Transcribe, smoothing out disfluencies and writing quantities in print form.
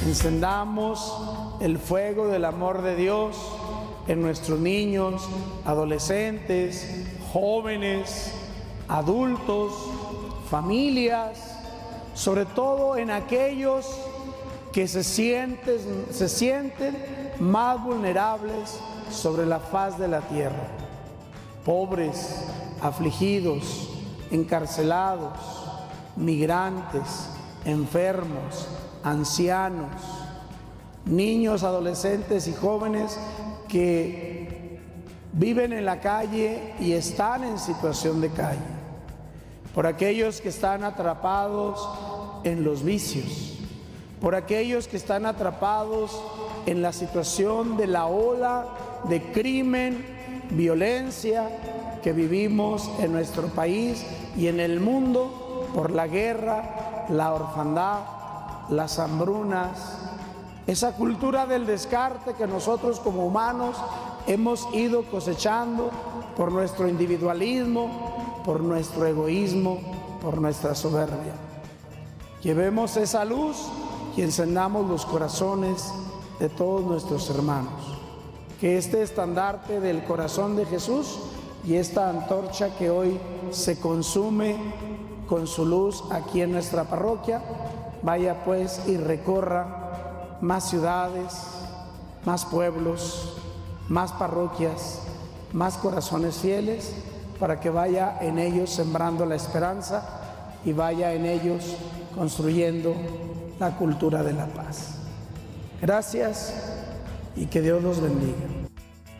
Encendamos el fuego del amor de Dios en nuestros niños, adolescentes, jóvenes, adultos, familias, sobre todo en aquellos que se sienten más vulnerables sobre la faz de la tierra. Pobres, afligidos, encarcelados, migrantes, enfermos, ancianos, niños, adolescentes y jóvenes que viven en la calle y están en situación de calle, por aquellos que están atrapados en los vicios, por aquellos que están atrapados en la situación de la ola de crimen, violencia que vivimos en nuestro país y en el mundo por la guerra, la orfandad, las hambrunas, esa cultura del descarte que nosotros como humanos hemos ido cosechando por nuestro individualismo, por nuestro egoísmo, por nuestra soberbia. Llevemos esa luz y encendamos los corazones de todos nuestros hermanos. Que este estandarte del corazón de Jesús y esta antorcha que hoy se consume con su luz aquí en nuestra parroquia, vaya pues y recorra más ciudades, más pueblos, más parroquias, más corazones fieles, para que vaya en ellos sembrando la esperanza y vaya en ellos construyendo la cultura de la paz. Gracias y que Dios los bendiga.